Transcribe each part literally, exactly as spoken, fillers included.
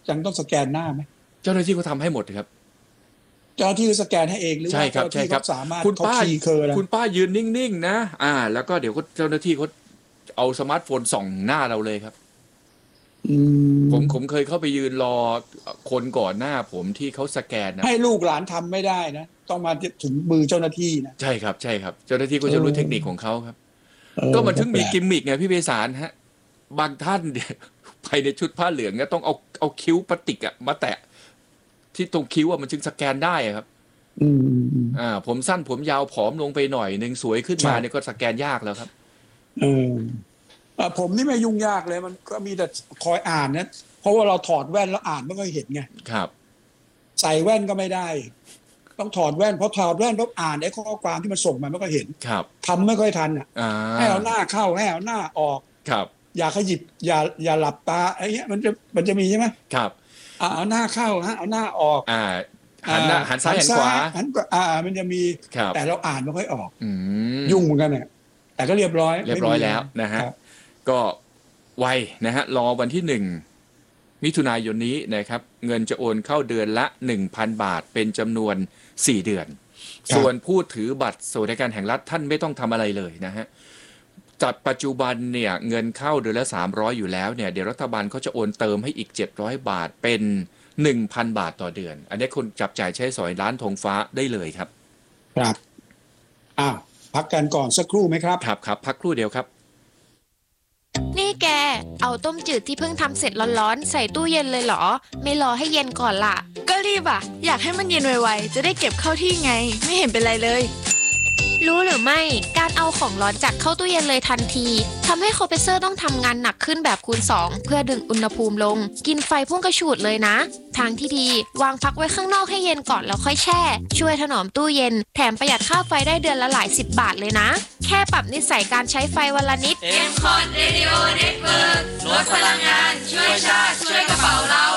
ยังต้องสแกนหน้าไหมเจ้าหน้าที่เขาทำให้หมดครับเจ้าหน้าที่สแกนให้เองหรือว่าเจ้าหน้าที่เขาสามารถคุณเขาป้าคีย์เคอร์อะไรคุณป้ายืนนิ่งๆนะอ่าแล้วก็เดี๋ยวเจ้าหน้าที่เขาเอาสมาร์ทโฟนส่องหน้าเราเลยครับผมผมเคยเข้าไปยืนรอคนก่อนหน้าผมที่เขาสแกนนะให้ลูกหลานทำไม่ได้นะต้องมาถึงมือเจ้าหน้าที่นะใช่ครับใช่ครับเจ้าหน้าที่ก็จะรู้เทคนิคของเขาครับก็มันถึงมีกิมมิกไงพี่เบสารฮะบางท่านเนี่ยภายในชุดผ้าเหลืองเนี่ยต้องเอาเอาคิ้วพลาสติกอะมาแตะที่ตรงคิ้วอะมันจึงสแกนได้ครับอืมอ่าผมสั้นผมยาวผอมลงไปหน่อยหนึ่งสวยขึ้นมาเนี่ยก็สแกนยากแล้วครับเออผมนี่ไม่ยุ่งยากเลยมันก็มีแต่คอยอ่านนะเพราะว่าเราถอดแว่นแล้วอ่านไม่ค่อยเห็นไงครับใส่แว่นก็ไม่ได้ต้องถอดแว่นเพราะถอดแว่นปุ๊บอ่านไอ้ข้อความที่มันส่งมาไม่ค่อยเห็นครับทำไม่ค่อยทันอ่ะให้เอาหน้าเข้าให้เอาหน้าออกครับอย่าขยิบอย่าอย่าหลับตาไอ้เงี้ยมันจะมันจะมีใช่ไหมครับเอาหน้าเข้าฮะเอาหน้าออกอ่าหันหน้าหันซ้ายหันขวาหันอ่ามันจะมีแต่เราอ่านไม่ค่อยออกยุ่งเหมือนกันเนี่ยแต่ก็เรียบร้อยเรียบร้อยแล้วนะฮะก็ไวนะฮะรอวันที่หนึ่งมิถุนายนนี้นะครับเงินจะโอนเข้าเดือนละ หนึ่งพัน บาทเป็นจำนวนสี่เดือนส่วนผู้ถือบัตรสวัสดิการแห่งรัฐท่านไม่ต้องทำอะไรเลยนะฮะจากปัจจุบันเนี่ยเงินเข้าเดือนละสามร้อยอยู่แล้วเนี่ยเดี๋ยวรัฐบาลเขาจะโอนเติมให้อีกเจ็ดร้อยบาทเป็น หนึ่งพัน บาทต่อเดือนอันนี้คุณจับจ่ายใช้สอยร้านธงฟ้าได้เลยครับครับอ้าวพักกันก่อนสักครู่ไหมครับครับครับพักครู่เดียวครับนี่แกเอาต้มจืดที่เพิ่งทำเสร็จร้อนๆใส่ตู้เย็นเลยเหรอไม่รอให้เย็นก่อนล่ะก็รีบอ่ะอยากให้มันเย็นไวๆจะได้เก็บเข้าที่ไงไม่เห็นเป็นไรเลยรู้หรือไม่การเอาของร้อนจากเข้าตู้เย็นเลยทันทีทำให้คอมเพรสเซอร์ต้องทำงานหนักขึ้นแบบคูณสองเพื่อดึงอุณหภูมิลงกินไฟพุ่งกระฉูดเลยนะทางที่ดีวางพักไว้ข้างนอกให้เย็นก่อนแล้วค่อยแช่ช่วยถนอมตู้เย็นแถมประหยัดค่าไฟได้เดือนละหลายสิบบาทเลยนะแค่ปรับนิสัยการใช้ไฟวันละนิดเอ็ม คอท Radio Network ลดพลังงานช่วยชาติช่วยกระเป๋าเรา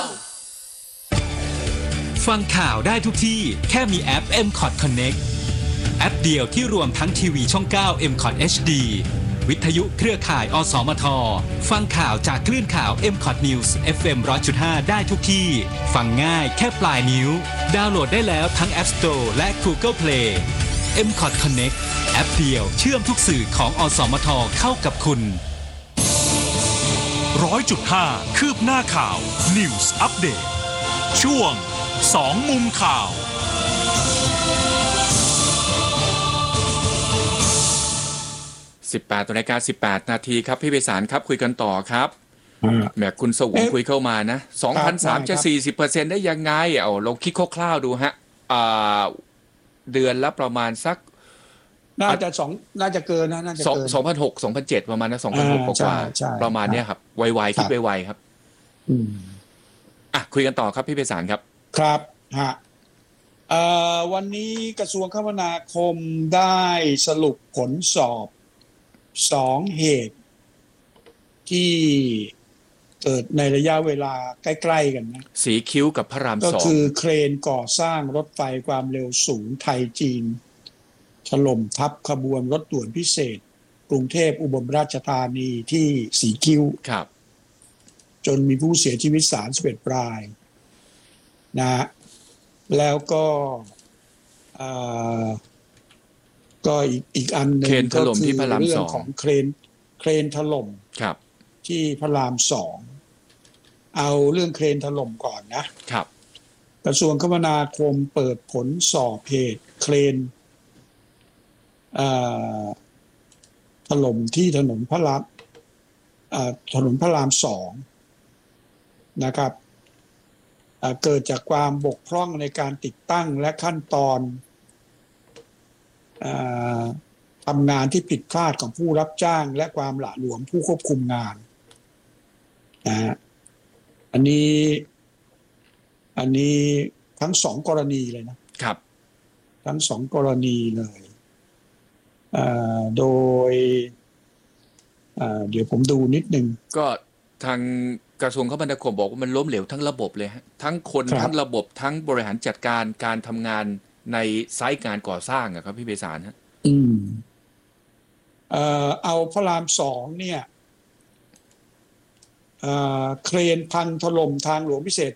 ฟังข่าวได้ทุกที่แค่มีแอป เอ็ม คอท Connectแอปเดียวที่รวมทั้งทีวีช่อง เก้า เอ็ม คอท เอช ดี วิทยุเครือข่ายอสมทฟังข่าวจากคลื่นข่าว เอ็ม คอท News เอฟ เอ็ม หนึ่งร้อยจุดห้า ได้ทุกที่ฟังง่ายแค่ปลายนิ้วดาวน์โหลดได้แล้วทั้ง App Store และ Google Play เอ็ม คอท Connect แอปเดียวเชื่อมทุกสื่อของอสมทเข้ากับคุณหนึ่งร้อยจุดห้า คืบหน้าข่าว News Update ช่วงสองมุมข่าวสิบแปดนาฬิกาสิบแปดนาทีครับพี่ไพศาลครับคุยกันต่อครับแหมคุณสวงคุยเข้ามานะ สองพันสามร้อย จะ สี่สิบเปอร์เซ็นต์ ได้ยังไงเอาลองคิดคร่าวๆดูฮะอ่าเดือนละประมาณสักน่าจะสองน่าจะเกินนะน่าจะเกินสองพันหกร้อย สองพันเจ็ดร้อย ประมาณนะ สองพันหกร้อย กว่าประมาณเนี้ยครับไวๆคิดไวๆครับอืมอ่ะคุยกันต่อครับพี่ไพศาลครับครับฮะเอ่อวันนี้กระทรวงคมนาคมได้สรุปผลสอบสองเหตุที่เกิดในระยะเวลาใกล้ๆกันนะสีคิ้วกับพระรามสองก็คือเครนก่อสร้างรถไฟความเร็วสูงไทยจีนถล่มทับขบวนรถด่วนพิเศษกรุงเทพอุบลราชธานีที่สีคิ้วครับจนมีผู้เสียชีวิตสามสิบเอ็ดรายนะแล้วก็ก็อีกอีกอันหนึ่งก็คือเรื่องของเครนเครนถล่มที่พระรามสองเอาเรื่องเครนถล่มก่อนนะครับกระทรวงคมนาคมเปิดผลสอบเหตุเครนถล่มที่ถนนพระรามถนนพระรามสองนะครับเกิดจากความบกพร่องในการติดตั้งและขั้นตอนทำงานที่ผิดพลาดของผู้รับจ้างและความหละหลวมผู้ควบคุมงานนะฮะอันนี้อันนี้ทั้งสองกรณีเลยนะครับทั้งสองกรณีเลยโดยเดี๋ยวผมดูนิดนึงก็ทางกระทรวงคมนาคมบอกว่ามันล้มเหลวทั้งระบบเลยฮะทั้งคนทั้งระบบทั้งบริหารจัดการการทำงานในไซต์งานก่อสร้างอะครับพี่ไพศาลฮะอืมเอ่อเอาพระรามสองเนี่ยเอ่อเครนพังถล่มทางหลวงพิเศษ